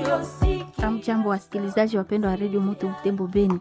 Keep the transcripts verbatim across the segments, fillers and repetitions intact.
Hamjambo wasikilizaji wapendwa wa Radio Moto Butembo Beni.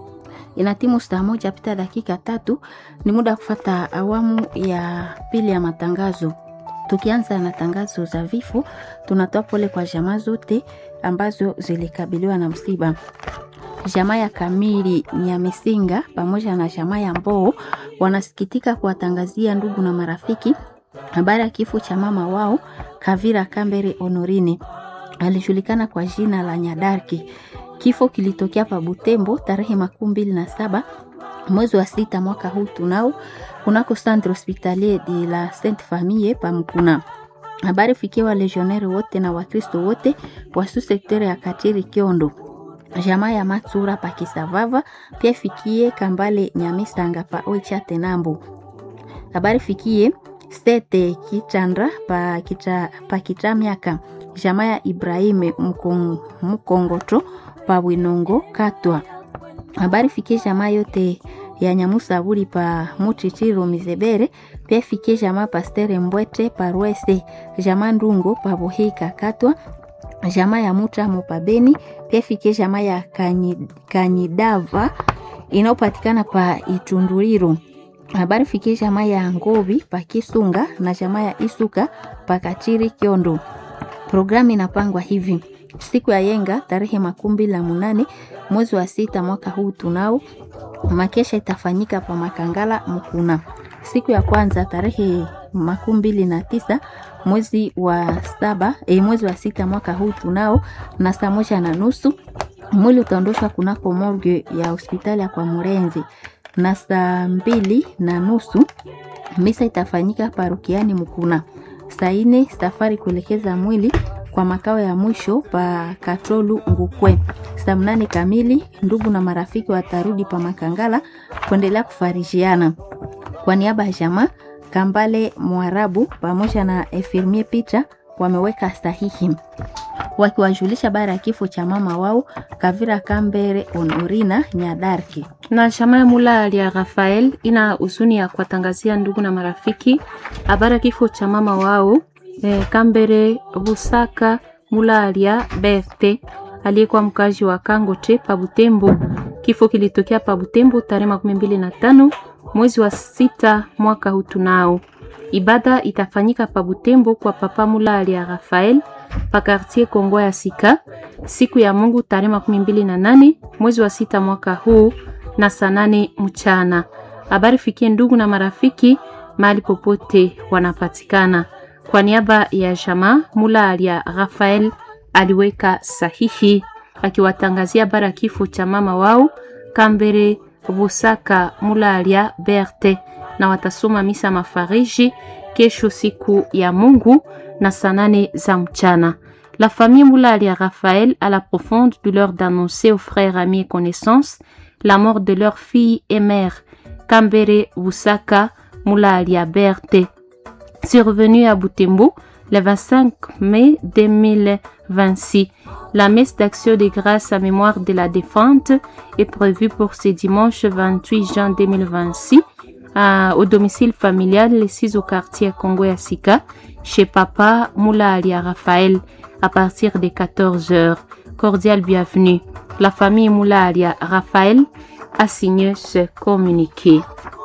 Inatimu saa moja pita dakika tatu, ni muda kufata awamu ya pili ya matangazo. Tukianza na tangazo za vifo, tunatoa pole kwa jamaa zote ambazo zilikabiliwa na msiba. Jamaa ya Kamili Nyamesinga pamoja na jamaa ya Mboo wanasikitika kuwatangazia ndugu na marafiki habari ya kifo cha mama wao Kavira Kambere Honorine. Alijulikana kwa jina la Nyadarki. Kifo kilitokea pa Butembo tarehe makumi mbili na saba mwezi wa sita mwaka huu tunao kunako Centre Hospitalier de la Sainte Famille pa Mkuna. Habari fikiwa legionnaire wote na wakristo wote wa sous-secteur ya Katiri Kiondo. Jamaa ya Matsura pa Kisavava pia fikie Kambale Nyamisanga pa Oicha Tenambo. Habari fikie Sete Kichandra pa kita pa Kitamiaka. Jamaa ya Ibrahime Mkong, Mkongoto pa Winongo Katwa. Habari fikie jamaa yote ya Nyamusa Buri pa Mutitiro Mizebere, pia fikie jamaa Pastere Mbwete pa Rwese, jamaa Ndungo pa Bohika Katwa, jamaa ya Muta Mopabeni, pia fikie jamaa ya Kanyid, Kanyidava inayopatikana pa Itunduriro. Habari fikie jamaa ya Ngobi pa Kisunga na jamaa ya Isuka pa Katiri Kiondo. Programu inapangwa hivi: siku ya yenga tarehe makumi la munane mwezi wa sita mwaka huu tunao, makesha itafanyika pa Makangala Mkuna. Siku ya kwanza tarehe makumi na tisa mwezi wa saba eh, mwezi wa sita mwaka huu tunao, na saa moja na nusu mwili utaondoshwa kunako morgue ya hospitali ya kwa Murenzi, na saa mbili na nusu misa itafanyika parokiani Mkuna. Saa ine safari kuelekeza mwili kwa makao ya mwisho pa Katolu Ngukwe. Saa mnane kamili ndugu na marafiki watarudi pa Makangala kuendelea kufarijiana. Kwa niaba ya jamaa Kambale Mwarabu pamoja na Efirmie Picha wameweka sahihi wakiwajulisha bara ya kifo cha mama wao Kavira Kambere Honorina Nyadarki. Na jamaa Mula ya Rafael ina huzuni ya kuwatangazia ndugu na marafiki habari kifo cha mama wao eh, Kambere Busaka Mula ya Berte aliyekuwa mkazi wa Kangote pa Butembo. Kifo kilitokea pa Butembo tarehe makumi mbili na tano mwezi wa sita mwaka huu tunao. Ibada itafanyika pa Butembo kwa papa Mula ya Rafael pa quartier Kongo ya Sika siku ya Mungu tarehe makumi mbili na nane mwezi wa sita mwaka huu na saa nane mchana. Habari fikie ndugu na marafiki mahali popote wanapatikana. Kwa niaba ya jamaa Mula ya Rafael aliweka sahihi akiwatangazia bara kifo cha mama wao Kambere Busaka Mula ya Berte, na watasoma misa mafariji kesho siku ya Mungu na saa nane za mchana. La famille Mula ya Rafael a la profonde douleur d'annoncer aux frères, amis et connaissances la mort de leur fille et mère Kambere Busaka Mula ya Berte, survenue à Butembo le vingt-cinq mai deux mille vingt-six. La messe d'action de grâce à mémoire de la défunte est prévue pour ce dimanche vingt-huit juin deux mille vingt-six à, au domicile familial les six au quartier Kongo ya Sika chez papa Mula ya Rafael à partir de quatorze heures. Cordial bienvenue. La famille Mula ya Rafael a signé ce communiqué.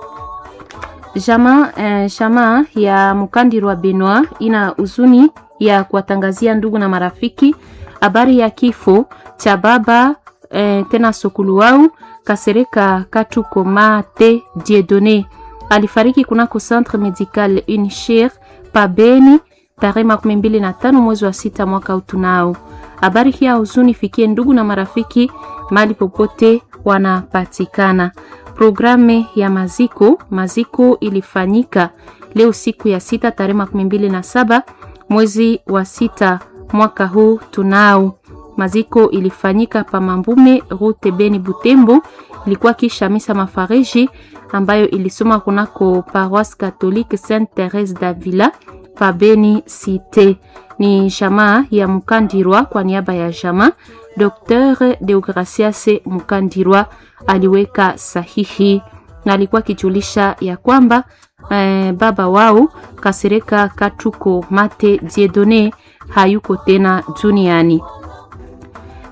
Jama eh, Jama ya Mukandirwa Benoit ina huzuni ya kuwatangazia ndugu na marafiki habari ya kifo cha baba eh, tena sokulu wao Kasereka Katuko Mate Dieudonné. Alifariki kunako Centre Medical Unishir pa Beni tarehe makumi mbili na tano mwezi wa sita mwaka utunao. Habari hii ya huzuni fikie ndugu na marafiki mahali popote wanapatikana. Programe ya maziko maziko ilifanyika leo siku ya sita tarehe makumi mbili na saba mwezi wa sita mwaka huu tunao. Maziko ilifanyika pa Mambume route Beni Butembo. Ilikuwa kisha misa mafariji ambayo ilisoma kunako Paroisse Catholique Sainte Thérèse d'Avila pa Beni Cité. Ni jamaa ya Mukandirwa. Kwa niaba ya jamaa Docteur Deogracias Mukandirwa aliweka sahihi na alikuwa kijulisha ya kwamba eh, baba wao Kasereka Katuko Mate Dieudonné hayuko tena duniani.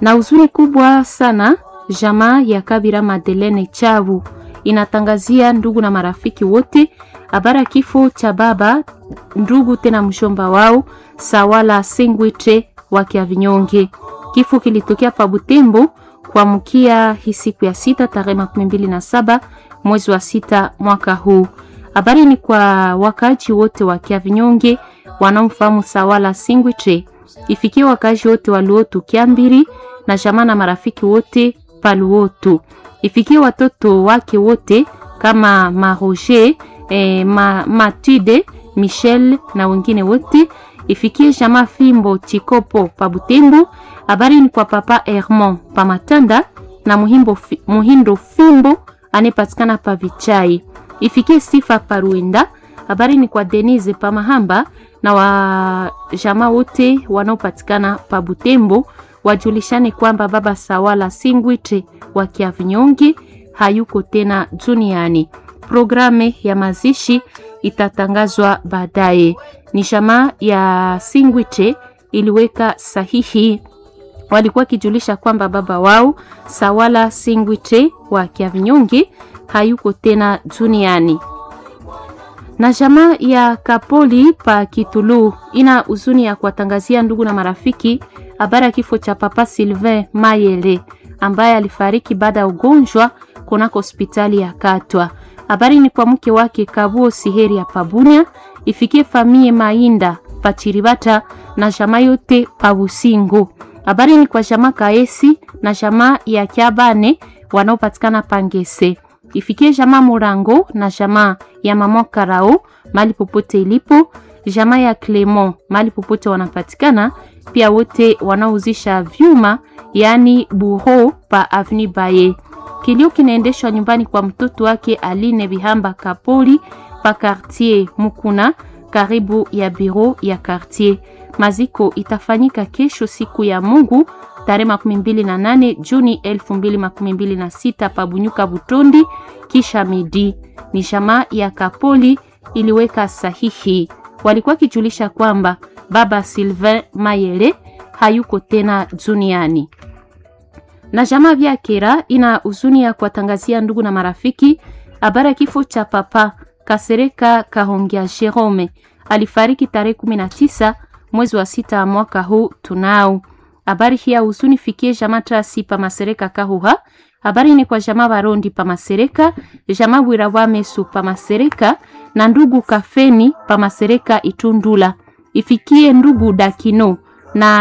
Na uzuri kubwa sana, jamaa ya Kabira Madeleine Chavu inatangazia ndugu na marafiki wote habari kifo cha baba ndugu tena mshomba wao Sawala Singwitre wa Kiavinyonge. Kifo kilitokea pa Butembo kwa mkia hii siku ya sita tarehe makumi mbili na saba mwezi wa sita mwaka huu. Habari ni kwa wakaji wote wa Kiavinyonge wanaomfahamu Sawala Singwitre. Ifikie wakaji wote wa Luotu Kiambiri na jamaa na marafiki wote pa Luotu. Ifikie watoto wake wote kama Maroger, eh, ma, Matude, Michel na wengine wote. Ifikie jamaa Fimbo Chikopo pa Butembo. Habari ni kwa papa Hermon pa Matanda na Muhimbo, Muhindo Fimbo anayepatikana pa Vichai. Ifikie Sifa pa Ruenda. Habari ni kwa Denise pa Mahamba na wa jamaa wote wanaopatikana pa Butembo. Wajulishane kwamba baba Sawala Singwitre wa Kiavinyonge hayuko tena duniani. Programe ya mazishi itatangazwa baadaye. Ni jamaa ya Singwitre iliweka sahihi. Walikuwa kijulisha kwamba baba wao Sawala Singwitre wa Kiavinyonge hayuko tena duniani. Na jamaa ya Kapoli pa Kitulu ina uzuni ya kuwatangazia ndugu na marafiki habari ya kifo cha papa Sylvain Mayele ambaye alifariki baada ya ugonjwa kunako hospitali ya Katwa. Habari ni kwa mke wake Kabuo Siheri ya Pabunia. Ifikie famie Mainda pa Chiribata na jamaa yote pa Busingo. Habari ni kwa jamaa Kaesi na jamaa ya Kiabane wanaopatikana Pangese. Ifikie jamaa Murango na jamaa ya Mama Karao mali popote ilipo, jamaa ya Clement mali popote wanapatikana, pia wote wanauzisha vyuma yani buho pa Avenue Baye. Kilio kinaendeshwa nyumbani kwa mtoto wake Aline Bihamba Kapoli pa quartier Mukuna karibu ya bureau ya quartier. Maziko itafanyika kesho siku ya Mungu tarehe makumi mbili na nane Juni elfu mbili makumi mbili na sita pa Bunyuka Butondi kisha midi. Ni jamaa ya Kapoli iliweka sahihi. Walikuwa kijulisha kwamba baba Sylvain Mayele hayuko tena duniani. Na jamaa vya Kera ina uzuni ya kuwatangazia ndugu na marafiki habari kifo cha papa Kasereka Kahongia Jerome. Alifariki tarehe kumi na tisa mwezi wa sita mwaka huu tunao. Habari hii ya uzuni fikie jamaa Trasi pa Masereka Kahuha. Habari ni kwa jamaa Barondi pa Masereka, jamaa Bwirawa Mesu pa Masereka na ndugu Kafeni pa Masereka Itundula. Ifikie ndugu Dakino na